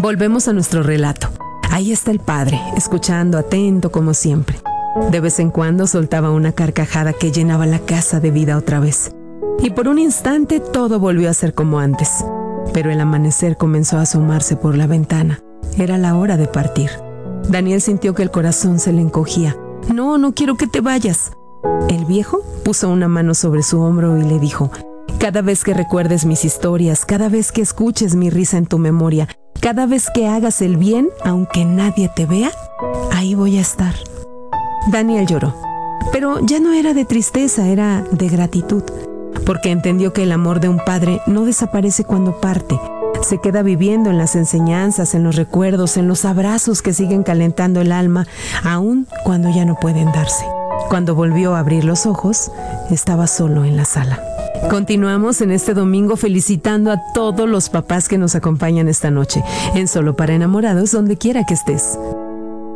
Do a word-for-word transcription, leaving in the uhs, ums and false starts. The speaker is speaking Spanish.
Volvemos a nuestro relato. Ahí está el padre, escuchando atento como siempre. De vez en cuando soltaba una carcajada que llenaba la casa de vida otra vez. Y por un instante todo volvió a ser como antes. Pero el amanecer comenzó a asomarse por la ventana. Era la hora de partir. Daniel sintió que el corazón se le encogía. No, no quiero que te vayas. El viejo puso una mano sobre su hombro y le dijo: cada vez que recuerdes mis historias, cada vez que escuches mi risa en tu memoria, cada vez que hagas el bien, aunque nadie te vea, ahí voy a estar. Daniel lloró, pero ya no era de tristeza, era de gratitud, porque entendió que el amor de un padre no desaparece cuando parte. Se queda viviendo en las enseñanzas, en los recuerdos, en los abrazos que siguen calentando el alma, aun cuando ya no pueden darse. Cuando volvió a abrir los ojos, estaba solo en la sala. Continuamos en este domingo felicitando a todos los papás que nos acompañan esta noche, en Solo para Enamorados, donde quiera que estés.